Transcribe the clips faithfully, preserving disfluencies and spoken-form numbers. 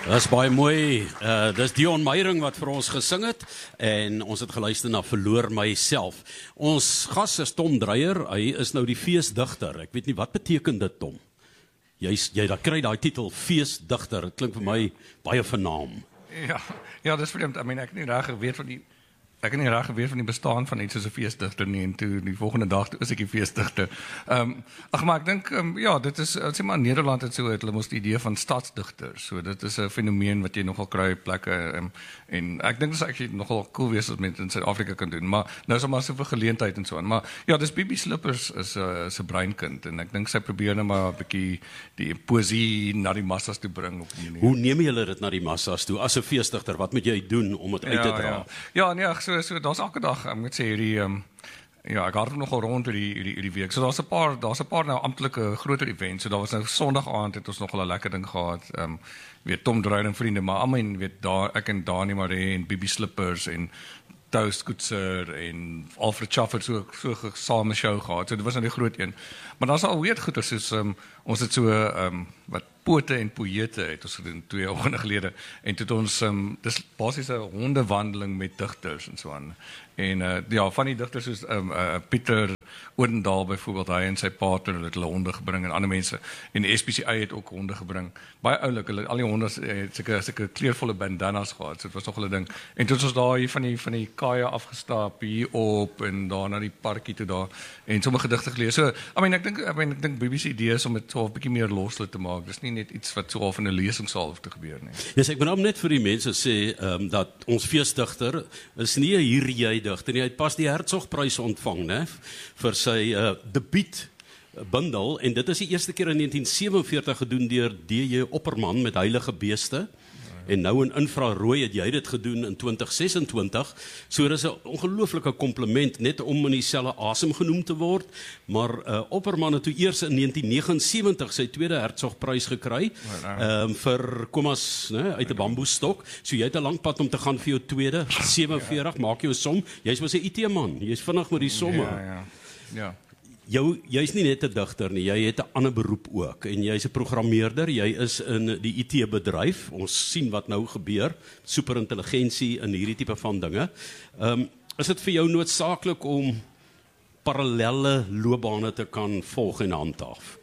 Dat is baie mooi. Uh, dis Dion Meyering wat vir ons gesing het en ons het geluister na Verloor Myself. Ons gas is Tom Dreyer, hy is nou die feesdigter. Ek weet nie, wat beteken dit, Tom? Jy, jy dat kry daai titel, feesdigter. Het klink vir my baie vernaam. Ja, ja, dis vreemd. I mean, ek het nie reg geweet van die Ek het nie reg geweet van die bestaan van iets soos 'n feesdigter nie, en toe die volgende dag toe is ek die feesdigter. Um, ag, maar ek dink, um, ja, dit is, sê maar, Nederland het so, het hulle mos die idee van stadsdigters, so dit is 'n fenomeen wat jy nogal kry op plekke, um, en ek dink dit is actually nogal cool wees as mense in Suid-Afrika kan doen, maar nou is er maar soveel geleentheid en so aan, maar ja, dis Bibi Slippers is 'n uh, is 'n breinkind, en ek dink sy probeer nou maar 'n bietjie die poesie na die massas toe bring op die manier. Hoe neem julle dit na die massas toe? As 'n feesdigter, wat moet jy doen om dit uit te dra? Ja, ja, nee, so, so daar's elke dag, ek moet sê, hierdie, um, ja, ek hardloop nogal rond hierdie, hierdie, hierdie week, so daar's 'n paar, daar's 'n paar nou amptelike groter events, so daar was nou Sondag aand het ons nogal 'n lekker ding gehad, um, weet, Tom Dreyer en vriende, maar almal, weet, daar, ek en Dani Maree en Bibi Slippers en Toast Koetser en Alfred Schaffer so so gesame show gehad. So dit was nou die groot een. Maar daar's al weird goeie soos um, ons het so um, wat pote en poëte het ons gedoen twee jaar gelede, en toe het ons um, dis basies 'n hondewandeling met digters en so aan. En uh, ja, van die digters soos um, uh, Pieter Odendaal byvoorbeeld, hy en sy partner het hulle honde gebring en ander mense, en die S P C A het ook honde gebring. Baie oulik, hulle al die honde het sulke sulke kleurvolle bandanas gehad, so dit was nog 'n ding. En toe het ons daar hier van die van die kaaie afgestap hier op en daar na die parkie toe daar en sommige gedigte gelees. So, I mean, ek dink I mean, ek dink B B C idee is om dit so 'n bietjie meer loslik te maak. Dis nie net iets wat so half in 'n lesingssaal hoef te gebeur nie. Yes, ek wil nou net vir die mense sê um, dat ons feesdigter is nie 'n hier jy digter nie. Hy het pas die Hertzogprys ontvang, né, vir sy uh, debuut bundel, en dit is die eerste keer in negentien sewenveertig gedoen deur D J Opperman met Heilige Beeste. En nou in infrarooi het jy dit gedoen in twintig sesentwintig, so dis 'n ongelooflike kompliment net om in dieselfde asem genoem te word, maar uh, Opperman het toe eers in negentien negenensewentig sy tweede Hertzogprys gekry, um, vir Komas, né, uit 'n bamboestok, so jy het 'n lang pad om te gaan vir jou tweede, sewenveertig, maak jou som, jy's mos 'n I T-man, jy's vinnig met die somme. Ja, ja, ja. Jou, jy's nie net 'n digter nie, jy het 'n ander beroep ook, en jy's 'n programmeerder, jy is in die I T-bedryf, ons sien wat nou gebeur, superintelligensie en hierdie tipe van dinge. Um, is dit vir jou noodsaaklik om parallelle loopbane te kan volg en handhaaf?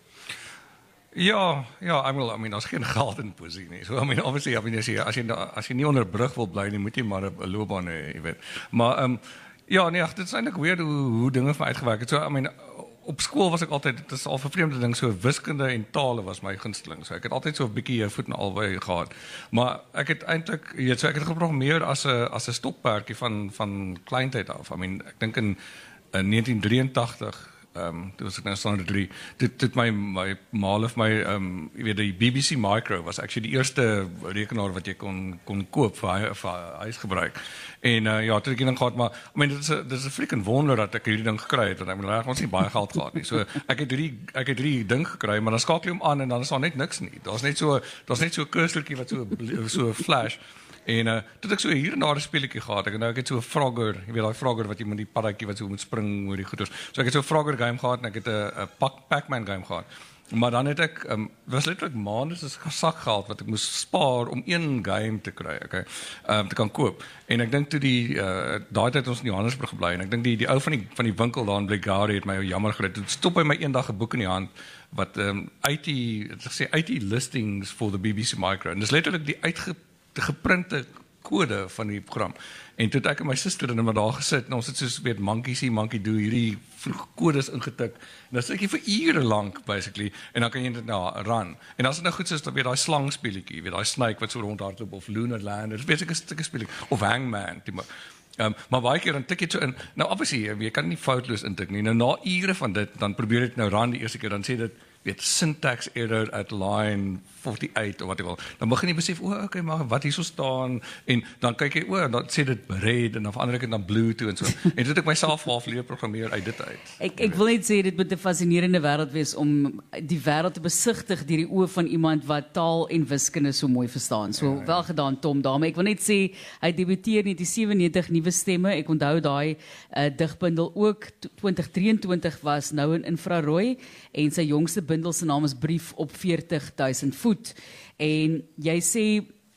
Ja, ja, I mean, I mean, daar's geen geld in poesie nie. So, I mean, obviously, I mean, as jy, as jy, as jy nie onder brug wil bly nie, moet jy maar 'n loopbaan hê, jy weet. Maar, um, ja, nee, dit is eintlik weer hoe, hoe dinge vir uitgewerk het. So, I mean, op skool was ek altyd, dit is al 'n vreemde ding, so wiskunde en tale was my gunsteling. So ek het altyd so 'n bietjie 'n voet in albei gehad. Maar ek het eintlik, jy weet, so ek het geprogrammeer as 'n as 'n stokperdjie van van kleintyd af. I mean, ek dink in, in negentien drieëntagtig, ehm um, toe was ek nou standaard drie. Dit dit my my ma of my ehm um, jy weet, die B B C Micro was actually die eerste rekenaar wat jy kon kon koop vir vir huisgebruik. En uh, ja, toe ek ding gehad, maar I mean, dit is 'n dit is 'n freaking wonder dat ek hierdie ding gekry het, want ek het ons nie baie geld gehad nie. So ek het hierdie ek het hierdie ding gekry, maar dan skakel jy hom aan en dan is daar net niks nie. Daar's net so daar's net so 'n kurseltjie wat so so 'n flash. En uh, toe het ek so hier en daar 'n speletjie gehad. Ek nou ek het so 'n Frogger, jy weet daai Frogger wat jy met die paddatjie wat so moet spring oor die goeters. So ek het so 'n Frogger game gehad en ek het 'n 'n Pac-Man game gehad. Maar dan het ek um, was letterlik maande se sakgeld wat ek moes spaar om een game te kry, okay, um, te kan koop. En ek dink toe die uh, daai tyd ons in Johannesburg gebly en ek dink die die ou van die van die winkel daar in Bligari het my jammer gekry. Toe stop hy my eendag 'n boek in die hand wat um, eighty, het gesê eighty listings for the B B C Micro. En dis letterlik die uitge die geprinte kode van die program. En toe het ek en my suster en maar daar gesit en ons het soos weet monkey see monkey do hierdie vroeg kodes ingetik. En dan sit ek vir ure lank basically en dan kan jy dit nou run. En as dit nou goed is, dan weet daai slang speletjie, weet daai snake wat so rondhardloop of Lunar Lander, weet ek 'n stukkie speletjie of Hangman, die maar Um, maar baie keer dan tik jy so in. Nou obviously, jy kan nie foutloos intik nie. Nou na ure van dit, dan probeer dit nou run die eerste keer, dan sê dit weet syntax error at line forty-eight of wat ek wil. Dan begin jy besef, o, oh, okay, maar wat hierso staan en dan kyk jy, o, oh, dan sê dit red en dan verander ek dit na blue toe en so. En dit het ek myself half leer programmeer uit dit uit. Ek ek wil net sê dit moet 'n fascinerende wêreld wees om die wêreld te besigtig deur die oë van iemand wat taal en wiskunde so mooi verstaan. So ja, ja. Wel gedaan Tom daarmee. Ek wil net sê hy debuteer in negentien sewennegentig Nuwe Stemme. Ek onthou daai uh, digbundel ook twintig drieëntwintig was nou in infrarooi en sy jongste bundel se naam is Brief op veertig duisend voet. En jy sê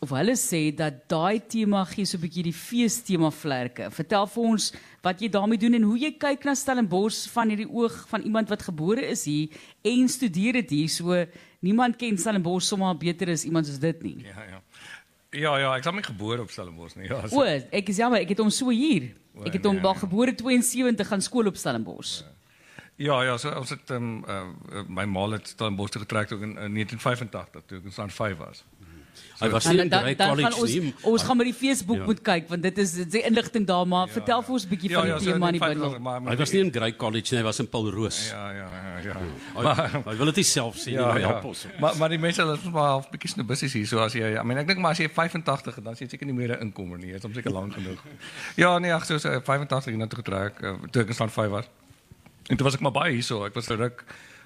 of hulle sê dat daai tema gee so 'n bietjie die feestema vlerke. Vertel vir ons wat jy daarmee doen en hoe jy kyk na Stellenbosch van hierdie oog van iemand wat gebore is hier en studeer dit hier. So niemand ken Stellenbosch sommer beter as iemand soos dit nie. Ja, ja. Ja, ja, ek is nie gebore op Stellenbosch nie. Ja, so. O, ek is jammer, ek het hom so hier. Ek het hom daar gebore twee en sewentig gaan skool op Stellenbosch. Ja, ja, so ons het um, uh, my ma het Stellenbosch toe getrek toe in uh, negentien vyfentagtig toe ek in staan vyf was. So, hy was nie in Grey College ons, nie. Ons gaan met die Facebook ja. moet kyk want dit is dit is die inligting daar maar ja, vertel vir ons 'n bietjie ja, van die ja, tema in die Bybel. Hy was nie in Grey College nie, hy was in Paul Roos. Ja, ja, ja, ja. Hy, maar, hy wil dit nie self sê ja, nie, ja. help ons. Maar maar die mense hulle is maar half bietjie snoebissies hier so as jy I mean ek dink maar as jy vyfentagtig dan as jy seker nie meer 'n inkomer nie, dit is om seker lank genoeg. Ja, nee, ag so vyfentagtig hier na toe getrek uh, toe ek in stand vyf was. En toe was ek maar baie hier so, ek was ruk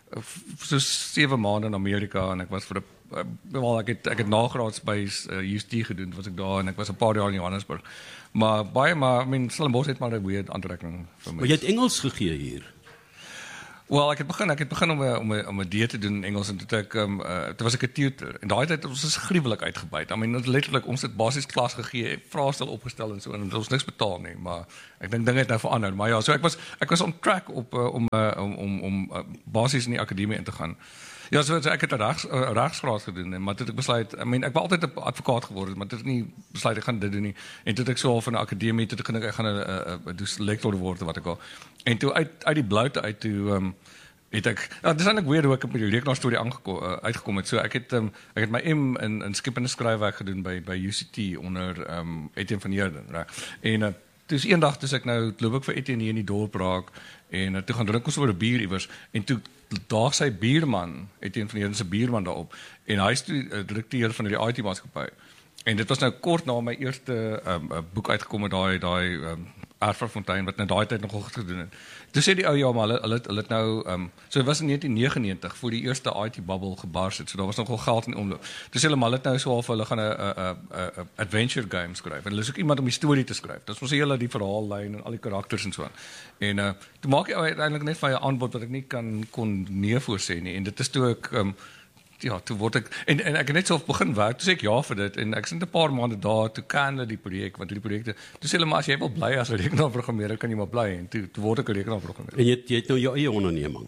so sewe maande in Amerika en ek was vir 'n uh, wel ek het ek het nagraads by uh, U S T gedoen, was ek daar en ek was 'n paar jaar in Johannesburg. Maar baie maar I mean Stellenbosch het maar 'n weird aantrekking vir my. Maar jy het Engels gegee hier. Wel, ek het begin, ek het begin om 'n om 'n om 'n D te doen in Engels en toe ek um, uh, toe was ek 'n tutor. En daai tyd ons is gruwelik uitgebuit. I mean letterlik ons het basies klas gegee, vraestel opgestel en so en ons niks betaal nie, maar ek dink dinge het nou verander. Maar ja, so ek was ek was on track op uh, om uh, om om om uh, basies in die akademie in te gaan. Ja, so, so ek het 'n regs uh, regsgraad gedoen en maar toe het ek besluit, I mean ek wou altyd 'n advokaat geword, maar toe het ek nie besluit ek gaan dit doen nie. En toe het ek so half in 'n akademie, toe het ek gedink ek gaan 'n 'n 'n lektor word wat ek al. En toe uit uit die bloute uit toe um, het ek nou dis eintlik weer hoe ek op die rekenaar storie aangekom uh, uitgekom het. So ek het um, ek het my M in in skep en skryfwerk gedoen by by U C T onder um, Etienne van Heerden, reg. En uh, dis eendag toe ek nou loop ek vir Etienne hier in die dorp raak en uh, toe gaan drink ons oor 'n bier iewers en toe daag sy buurman, Etienne van Heerden se buurman daarop en hy is die uh, direkteur van die I T maatskappy. En dit was nou kort na my eerste um, boek uitgekom het, daai daai um, Erffontein wat nou daai tyd nogal goed gedoen het. Toe sê die ou ja maar hulle hulle hulle het nou um, so dit was in negentien negenennegentig voor die eerste I T bubble gebars het. So daar was nogal geld in omloop. Toe sê hulle maar hulle het nou so half hulle gaan 'n 'n 'n adventure game skryf. En hulle soek iemand om die storie te skryf. Dit is mos hele die verhaallyn en al die karakters en so aan. En uh, toe maak jy uiteindelik net vir 'n aanbod wat ek nie kan kon nee voorsê nie. En dit is toe ek um, ja, toe word ek en en ek het net so begin werk, toe sê ek ja vir dit en ek sit 'n paar maande daar toe kan hulle die projek, want die projekte, toe sê hulle maar as jy wil bly as 'n rekenaarprogrammeerder kan jy maar bly en toe, toe word ek 'n rekenaarprogrammeerder. En jy jy het nou jou eie onderneming.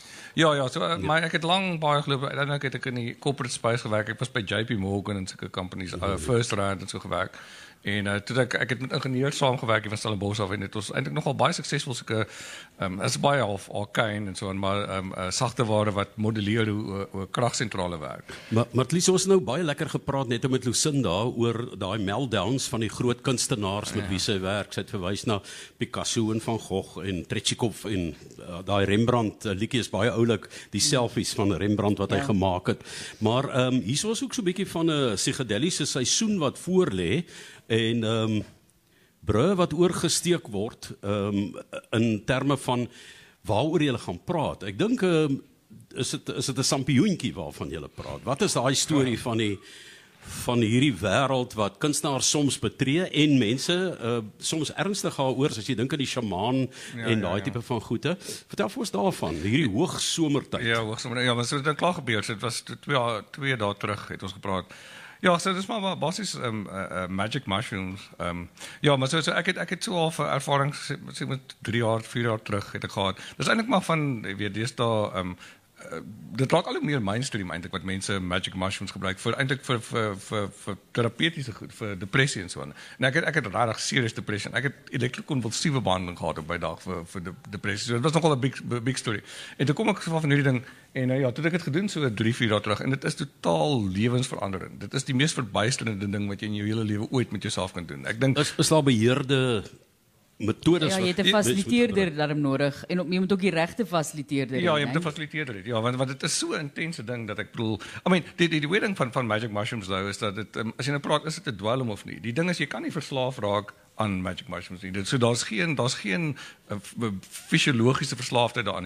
Ja ja, so ja. Maar ek het lank baie geloop, uiteindelik het ek in die corporate space gewerk. Ek was by J P Morgan en sulke companies, uh, First Rand en so gewerk. En uh, toe ek ek het met ingenieurs saamgewerk van Stellenbosch af en dit was eintlik nogal baie suksesvol sulke ehm um, is baie half arcane en so en maar ehm um, uh, sagte ware wat modelleer hoe hoe kragsentrale werk. Maar maar Lies, ons het nou baie lekker gepraat net met Lucinda oor daai meltdowns van die groot kunstenaars met wie sy werk. Sy het verwys na Picasso en Van Gogh en Tretyakov en uh, daai Rembrandt uh, liedjie is baie oulik, die selfies van Rembrandt wat ja. hy gemaak het. Maar ehm um, hier was ook so 'n bietjie van 'n psigedeliese seisoen wat voor lê. En ehm um, brûe wat oorgesteek word ehm um, in terme van waaroor jy gaan praat. Ek dink ehm um, is dit is dit 'n sampioentjie waarvan jy praat. Wat is daai storie van die van hierdie wêreld wat kunstenaars soms betree en mense uh, soms ernstig daaroor as jy dink aan die sjamaan ja, en daai ja, ja. tipe van goede. Vertel vir ons daarvan, hierdie hoogsomertyd. Ja, hoogsomertyd. Ja, maar so het dan klaar gebeur. Dit was twee twee dae terug het ons gepraat. Ja, so dis maar basies um, uh, uh, magic mushrooms. Um, ja, maar so, so ek het ek het so half ervaring sê met drie jaar, vier jaar terug het ek gehad. Dis eintlik maar van jy weet deesdae um, uh, dit raak al hoe meer mainstream eintlik wat mense magic mushrooms gebruik vir eintlik vir vir vir vir terapeutiese goed, vir depressie en so aan. En ek het ek het regtig serious depression. Ek het elektrokonvulsiewe behandeling gehad op by dag vir vir de, depressie. So dit was nogal 'n big big story. En toe kom ek van hierdie ding en uh, ja, toe het ek dit gedoen so drie, vier jaar terug en dit is totaal lewensveranderend. Dit is die mees verbuisterende ding wat jy in jou hele lewe ooit met jouself kan doen. Ek dink is, is daar beheerde metodes ja, jy het 'n fasiliteerder daarom nodig en op, jy moet ook die regte fasiliteerder hê. Ja, jy moet 'n fasiliteerder hê. Ja, want want dit is so 'n intense ding dat ek bedoel, I mean, die die, die weird van van magic mushrooms nou is dat dit um, as jy nou praat is dit 'n dwelm of nie. Die ding is jy kan nie verslaaf raak aan magic mushrooms nie. Dit so daar's geen daar's geen uh, fisiologiese verslaafdheid daarin nie.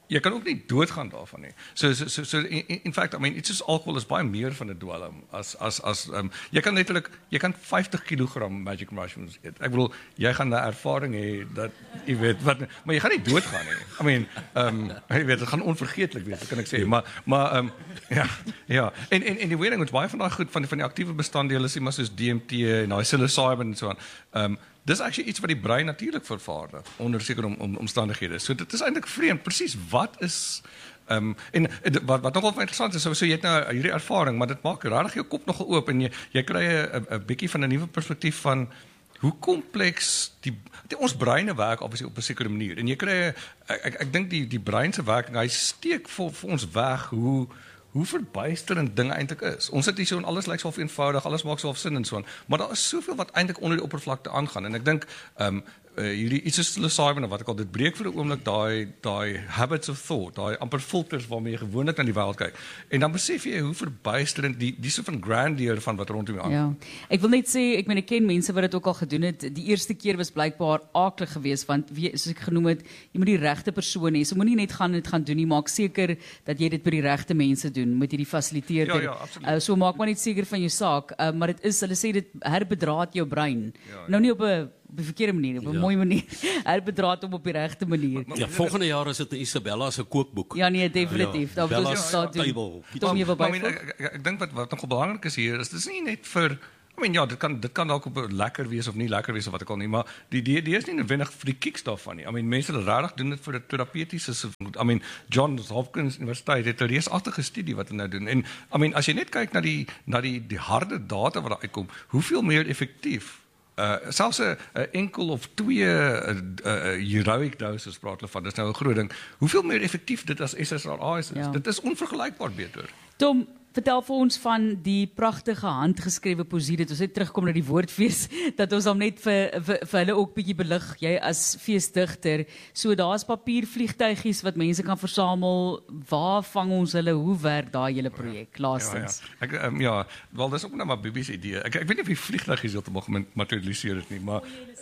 jy kan ook nie doodgaan daarvan nie. So so so, so in, in fact, I mean, iets soos alkohol is baie meer van 'n dwelm as as as um, jy kan letterlik jy kan vyftig kilogram magic mushrooms eet. Ek bedoel, jy gaan 'n ervaring hê dat jy weet wat, maar jy gaan nie doodgaan nie. I mean, um, jy weet, dit gaan onvergeetlik wees, kan ek sê, maar maar um, ja, ja. En en en die weerling is baie van daai goed van die van die aktiewe bestanddele, sê maar soos D M T en daai psilocybin en so aan. Um, Dis actually iets wat die brein natuurlik vervaardig onder sekere om, om, omstandighede. So dit is eintlik vreemd. Presies wat is um, en, en wat wat nogal interessant is, so, so jy het nou hierdie ervaring, maar dit maak regtig jou kop nogal oop en jy jy kry 'n 'n bietjie van 'n nuwe perspektief van hoe kompleks die, die ons breine werk obviously op 'n sekere manier. En jy kry ek ek, ek dink die die brein se werking, hy steek vir, vir ons weg hoe hoe verbuisterend dinge eintlik is. Ons sit hier so en alles lyk so eenvoudig, alles maak so of sin en so aan, maar daar is soveel wat eintlik onder die oppervlakte aangaan en ek dink ehm um, uh, hierdie iets is psilocybin of wat ek al dit breek vir 'n oomblik daai daai habits of thought, daai amper filters waarmee jy gewoonlik na die wêreld kyk. En dan besef jy hoe verbuisterend die die so van grandeur van wat rondom jou aangaan. Ja. Ek wil net sê, ek meen ek ken mense wat dit ook al gedoen het. Die eerste keer was blykbaar aaklig geweest want wie soos ek genoem het, jy moet die regte persoon hê. So moenie net gaan dit gaan doen nie, maak seker dat jy dit by die regte mense doen met hierdie fasiliteerder. Ja, ja, absoluut. Uh, so maak maar net seker van jou saak, uh, maar dit is hulle sê dit herbedraad jou brein. Ja, ja. Nou nie op 'n op 'n verkeerde manier, op 'n Ja. mooi manier. Herbedraad hom op die regte manier. Ja, volgende jaar is dit in Isabella se kookboek. Ja nee, definitief. Daar wil Bella's ons daar doen. table. Tom, jy wil Maar, maar, byvoeg? ek ek, ek dink wat wat nogal belangrik is hier is dis nie net vir I mean ja, dit kan dit kan dalk op lekker wees of nie lekker wees of wat ek al nie, maar die die die is nie noodwendig vir die kicks daarvan nie. I mean mense regtig doen dit vir 'n terapeutiese I mean Johns Hopkins Universiteit het 'n reusagtige studie wat hulle nou doen. En I mean as jy net kyk na die na die die harde data wat daar uitkom, hoeveel meer effektief Uh, selfs 'n enkel of twee uh, uh, heroic doses praat hulle van, dis nou 'n groot ding. Hoeveel meer effektief dit as S S R I's is. Ja. Dit is onvergelykbaar beter. Tom, vertel vir ons van die pragtige handgeskrewe poesie. Dit ons net terugkom na die woordfees dat ons hom net vir vir, vir hulle ook bietjie belig. Jy as feesdigter, so daar's papiervliegtuigies wat mense kan versamel. Waar vang ons hulle? Hoe werk daai hele projek? Laastens. Ja, ja. Ek um, ja, wel dis ook nou maar Bibi se idee. Ek ek weet nie of die vliegtuigies heeltemal gematerialiseer het nie, maar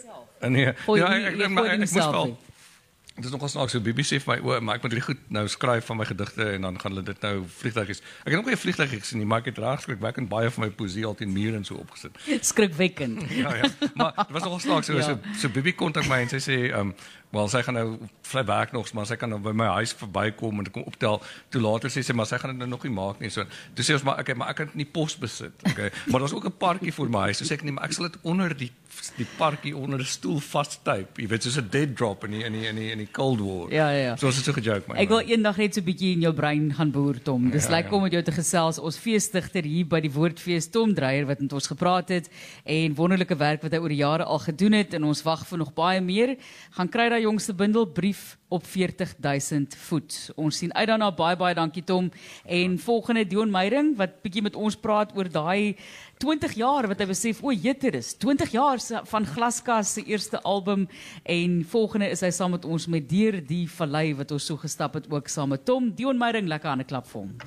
nee. Gooi Ja, nie- ek jy ek, maar gooi ek, nie ek moes self wel nie. Dit is nogal snaaks, so Bibi sê vir my, o, maar ek moet hierdie goed nou skryf van my gedigte en dan gaan hulle dit nou vliegtuigies. Ek het nog nie 'n vliegtuig gesien nie, maar ek het reg geskrik, ek het baie van my poesie al teen mure en so opgesit. Skrikwekkend. Ja, ja. Maar dit was nogal snaaks, so, Ja. so, so Bibi kontak my en sy sê, um, wel, sy gaan nou vlei werk nog, maar sy kan nou by my huis verbykom en kom optel. Toe later sê sy, maar sy gaan dit nou nog nie maak nie. So, toe sê ons, maar, okay, maar ek kan dit nie pos besit. Okay. Maar daar's ook 'n parkie voor my huis. So sê ek, nee, maar ek sal dit onder die die parkie onder 'n stoel vastyp. Jy weet, soos 'n dead drop in die in die in die, in die Cold War. Ja, ja, ja. So is dit so gejoke, my Ek wil man. eendag net so 'n bietjie in jou brein gaan boer, Tom. Dis Ja, lyk ja. om met jou te gesels, ons feesdigter hier by die Woordfees, Tom Dreyer, wat met ons gepraat het en wonderlike werk wat hy oor die jare al gedoen het en ons wag vir nog baie meer. Gaan kry daai jongste bundel Brief op veertig duisend voet. Ons sien uit daarna. Baie baie dankie Tom. En volgende Dion Meyering wat bietjie met ons praat oor daai twintig jaar wat hy besef, o Jeterus, twintig jaar se- van Glaskas se eerste album en volgende is hy saam met ons met Deur die Vallei wat ons so gestap het ook saam met Tom. Dion Meyering, lekker aan 'n klap vir hom.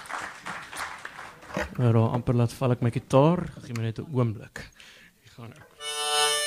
Maar amper laat val ek my gitaar, gee my net 'n oomblik. Ek gaan